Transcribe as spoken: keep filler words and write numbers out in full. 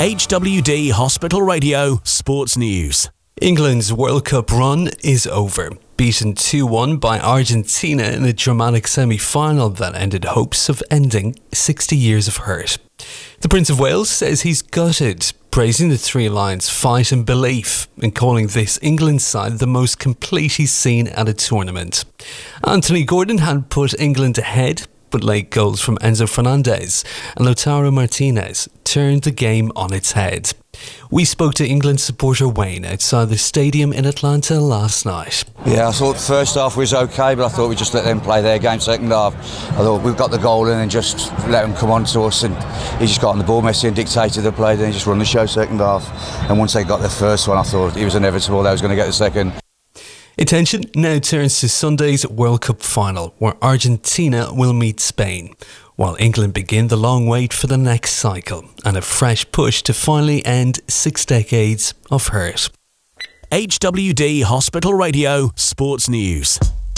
H W D Hospital Radio Sports News. England's World Cup run is over. Beaten two one by Argentina in a dramatic semi-final that ended hopes of ending sixty years of hurt. The Prince of Wales says he's gutted, praising the Three Lions' fight and belief and calling this England side the most complete he's seen at a tournament. Anthony Gordon had put England ahead, but late goals from Enzo Fernandez and Lautaro Martinez turned the game on its head. We spoke to England supporter Wayne outside the stadium in Atlanta last night. Yeah, I thought the first half was okay, but I thought we just let them play their game second half. I thought we've got the goal in and just let them come on to us, and he just got on the ball, Messi, and dictated the play, then he just run the show second half. And once they got their first one, I thought it was inevitable they was going to get the second. Attention now turns to Sunday's World Cup final, where Argentina will meet Spain, while England begin the long wait for the next cycle and a fresh push to finally end six decades of hurt. H W D Hospital Radio Sports News.